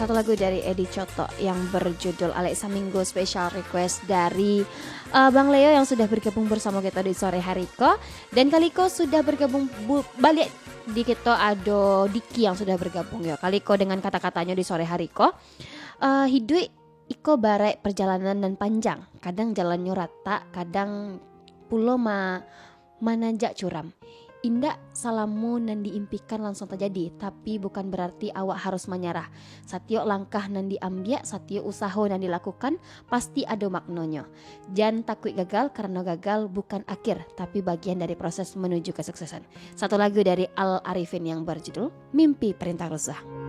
satu lagu dari Edi Coto yang berjudul Alexa Minggu, special request dari Bang Leo yang sudah bergabung bersama kita di sore hari ko. Dan Kaliko sudah bergabung balik di kita ada Diki yang sudah bergabung ya. Kaliko dengan kata-katanya di sore hari ko. Hidup iko barek perjalanan dan panjang. Kadang jalannya rata, kadang pulau mananjak curam. Indah salamu nan diimpikan langsung terjadi, tapi bukan berarti awak harus menyerah. Setiap langkah nan diambil, setiap usaha nan dilakukan, pasti ada maknanya. Jangan takut gagal, karena gagal bukan akhir, tapi bagian dari proses menuju kesuksesan. Satu lagu dari Al Arifin yang berjudul Mimpi Perintah Rusa.